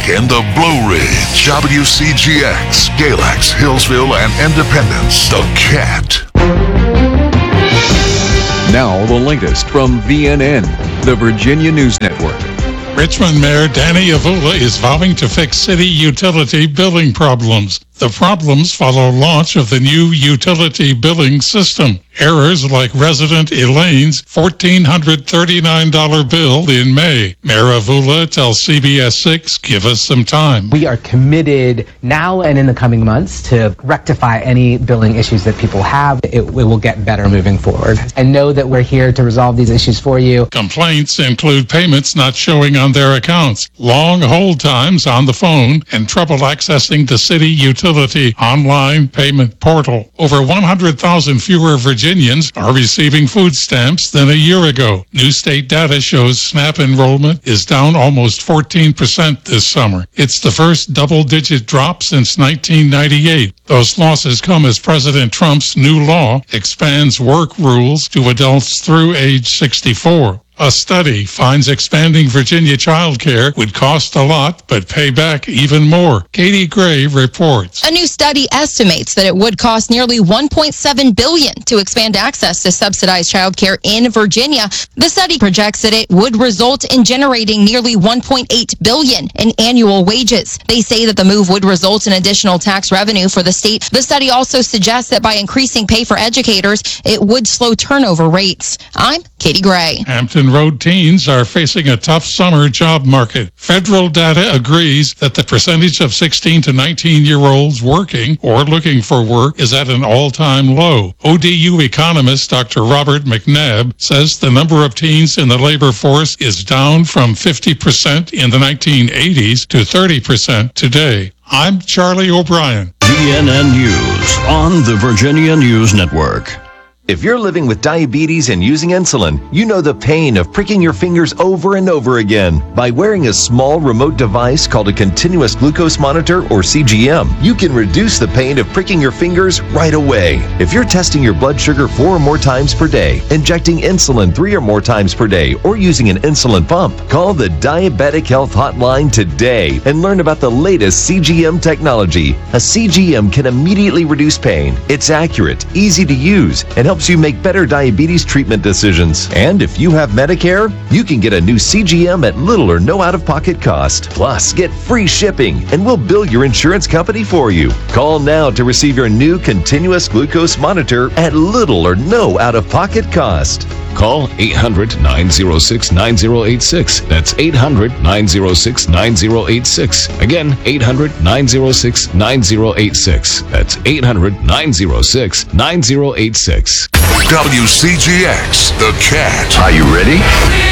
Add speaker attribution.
Speaker 1: in the Blue Ridge, WCGX, Galax, Hillsville, and Independence, The Cat.
Speaker 2: Now the latest from VNN, the Virginia News Network.
Speaker 3: Richmond Mayor Danny Avula is vowing to fix city utility billing problems. The problems follow launch of the new utility billing system. Errors like resident Elaine's $1,439 bill in May. Mayor Avula tells CBS 6, give us some time.
Speaker 4: We are committed now and in the coming months to rectify any billing issues that people have. It will get better moving forward. And know that we're here to resolve these issues for you.
Speaker 3: Complaints include payments not showing on their accounts, long hold times on the phone, and trouble accessing the city utility online payment portal. Over 100,000 fewer Virginians are receiving food stamps than a year ago. New state data shows SNAP enrollment is down almost 14% this summer. It's the first double-digit drop since 1998. Those losses come as President Trump's new law expands work rules to adults through age 64. A study finds expanding Virginia child care would cost a lot, but pay back even more. Katie Gray reports.
Speaker 5: A new study estimates that it would cost nearly $1.7 billion to expand access to subsidized child care in Virginia. The study projects that it would result in generating nearly $1.8 billion in annual wages. They say that the move would result in additional tax revenue for the state. The study also suggests that by increasing pay for educators, it would slow turnover rates. I'm Katie Gray.
Speaker 3: Hampton Road teens are facing a tough summer job market. Federal data agrees that the percentage of 16 to 19-year-olds working or looking for work is at an all-time low. ODU economist Dr. Robert McNabb says the number of teens in the labor force is down from 50% in the 1980s to 30% today. I'm Charlie O'Brien.
Speaker 6: VNN News on the Virginia News Network.
Speaker 7: If you're living with diabetes and using insulin, you know the pain of pricking your fingers over and over again. By wearing a small remote device called a continuous glucose monitor, or CGM, you can reduce the pain of pricking your fingers right away. If you're testing your blood sugar 4 or more times per day, injecting insulin 3 or more times per day, or using an insulin pump, call the Diabetic Health Hotline today and learn about the latest CGM technology. A CGM can immediately reduce pain. It's accurate, easy to use, and helps you make better diabetes treatment decisions. And if you have Medicare, you can get a new CGM at little or no out-of-pocket cost. Plus, get free shipping, and we'll bill your insurance company for you. Call now to receive your new continuous glucose monitor at little or no out-of-pocket cost.
Speaker 6: Call 800-906-9086. That's 800-906-9086. Again, 800-906-9086. That's 800-906-9086.
Speaker 1: WCGX, The Cat.
Speaker 8: Are you ready?